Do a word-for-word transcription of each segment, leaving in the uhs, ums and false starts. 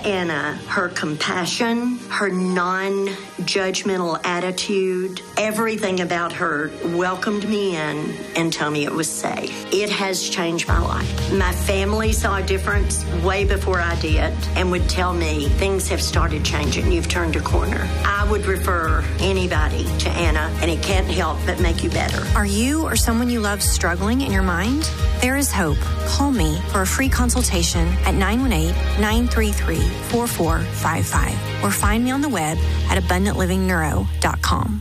Anna, her compassion, her non-judgmental attitude, everything about her welcomed me in and told me it was safe. It has changed my life. My family saw a difference way before I did and would tell me things have started changing. You've turned a corner. I would refer anybody to Anna, and it can't help but make you better. Are you or someone you love struggling in your mind? There is hope. Call me for a free consultation at nine one eight, nine three three, four four five five or find me on the web at abundant living neuro dot com.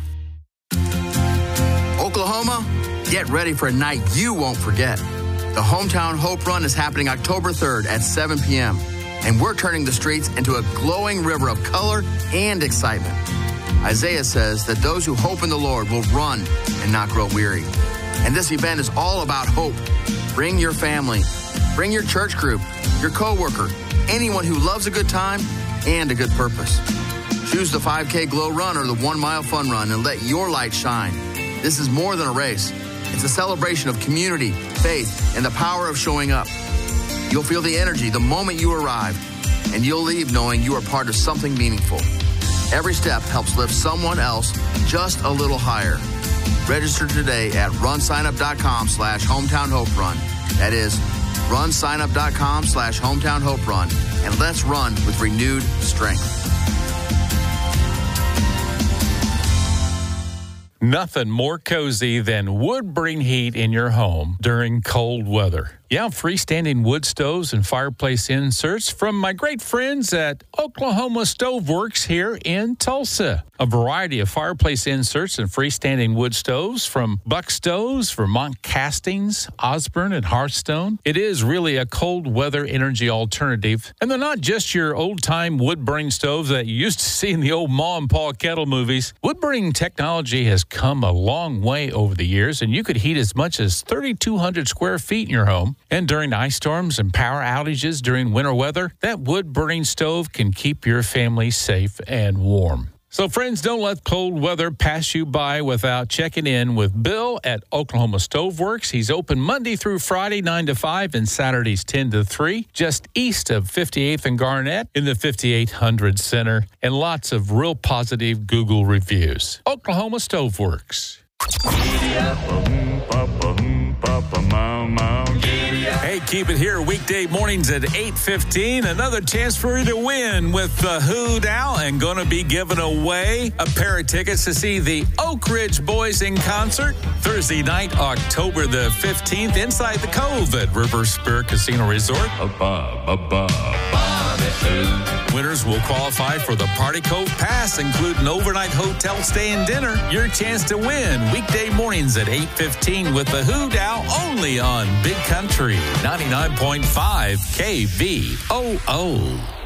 Oklahoma, get ready for a night you won't forget. The Hometown Hope Run is happening October third at seven p.m., and we're turning the streets into a glowing river of color and excitement. Isaiah says that those who hope in the Lord will run and not grow weary. And this event is all about hope. Bring your family, bring your church group, your coworker, anyone who loves a good time and a good purpose. Choose the five K Glow Run or the one mile Fun Run and let your light shine. This is more than a race. It's a celebration of community, faith, and the power of showing up. You'll feel the energy the moment you arrive, and you'll leave knowing you are part of something meaningful. Every step helps lift someone else just a little higher. Register today at runsignup.com slash hometown hope run. That is runsignup.com slash hometown hope run. And let's run with renewed strength. Nothing more cozy than wood-burning heat in your home during cold weather. Yeah, freestanding wood stoves and fireplace inserts from my great friends at Oklahoma Stove Works here in Tulsa. A variety of fireplace inserts and freestanding wood stoves from Buck Stoves, Vermont Castings, Osborne, and Hearthstone. It is really a cold weather energy alternative. And they're not just your old-time wood-burning stoves that you used to see in the old Ma and Pa kettle movies. Wood-burning technology has come a long way over the years, and you could heat as much as thirty-two hundred square feet in your home. And during ice storms and power outages during winter weather, that wood-burning stove can keep your family safe and warm. So, friends, don't let cold weather pass you by without checking in with Bill at Oklahoma Stove Works. He's open Monday through Friday, nine to five, and Saturdays, ten to three, just east of fifty-eighth and Garnett in the fifty-eight hundred Center, and lots of real positive Google reviews. Oklahoma Stove Works. Hey, keep it here weekday mornings at eight fifteen. Another chance for you to win with the Hood Owl, and going to be giving away a pair of tickets to see the Oak Ridge Boys in concert Thursday night, October the fifteenth, inside the Cove at River Spirit Casino Resort. Above, above, above. Winners will qualify for the Party Cove Pass, including overnight hotel stay and dinner. Your chance to win weekday mornings at eight fifteen with the Hood Owl, only on Big Country ninety-nine point five K V O O.